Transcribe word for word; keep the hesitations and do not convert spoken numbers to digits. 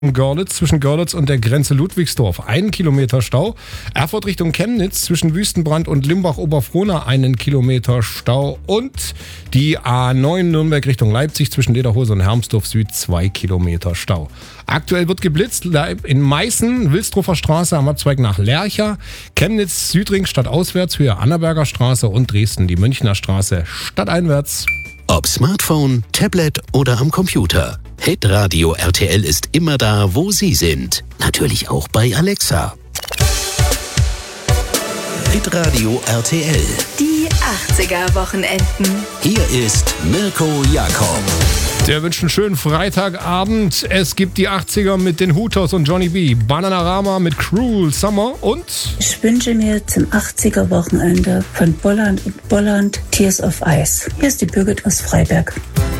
Görlitz zwischen Görlitz und der Grenze Ludwigsdorf einen Kilometer Stau. Erfurt Richtung Chemnitz zwischen Wüstenbrand und Limbach-Oberfrohna einen Kilometer Stau. Und die A neun Nürnberg Richtung Leipzig zwischen Lederhose und Hermsdorf Süd zwei Kilometer Stau. Aktuell wird geblitzt in Meißen, Wilsdruffer Straße am Abzweig nach Lercha, Chemnitz Südring stadtauswärts, Höhe Annaberger Straße und Dresden die Münchner Straße stadteinwärts. Ob Smartphone, Tablet oder am Computer. Hitradio R T L ist immer da, wo Sie sind. Natürlich auch bei Alexa. Hitradio R T L. Die achtziger-Wochenenden. Hier ist Mirko Jakob. Der wünscht einen schönen Freitagabend. Es gibt die achtziger mit den Hooters und Johnny B. Bananarama mit Cruel Summer und... Ich wünsche mir zum achtziger-Wochenende von Bolland und Bolland Tears of Ice. Hier ist die Birgit aus Freiberg.